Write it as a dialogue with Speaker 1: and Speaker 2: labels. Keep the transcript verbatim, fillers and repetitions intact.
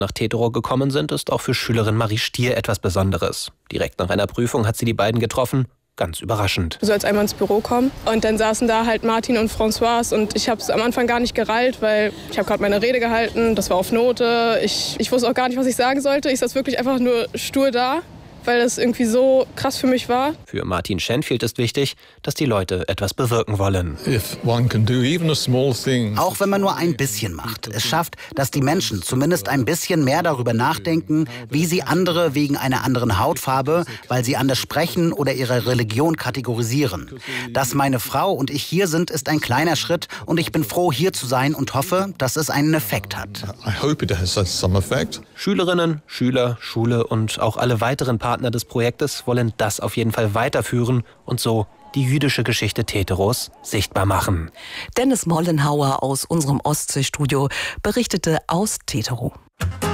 Speaker 1: nach Teterow gekommen sind, ist auch für Schülerin Marie Stier etwas Besonderes. Direkt nach einer Prüfung hat sie die beiden getroffen. Ganz überraschend.
Speaker 2: Du sollst einmal ins Büro kommen und dann saßen da halt Martin und Françoise und ich habe es am Anfang gar nicht gereilt, weil ich habe gerade meine Rede gehalten, das war auf Note. Ich, ich wusste auch gar nicht, was ich sagen sollte. Ich saß wirklich einfach nur stur da, weil das irgendwie so krass für mich war.
Speaker 1: Für Martin Schenfield ist wichtig, dass die Leute etwas bewirken wollen.
Speaker 3: Auch wenn man nur ein bisschen macht. Es schafft, dass die Menschen zumindest ein bisschen mehr darüber nachdenken, wie sie andere wegen einer anderen Hautfarbe, weil sie anders sprechen oder ihre Religion kategorisieren. Dass meine Frau und ich hier sind, ist ein kleiner Schritt und ich bin froh, hier zu sein und hoffe, dass es einen Effekt hat.
Speaker 1: Schülerinnen, Schüler, Schule und auch alle weiteren Partner des Projektes wollen das auf jeden Fall weiterführen und so die jüdische Geschichte Teterows sichtbar machen.
Speaker 4: Dennis Mollenhauer aus unserem Ostseestudio berichtete aus Teterow.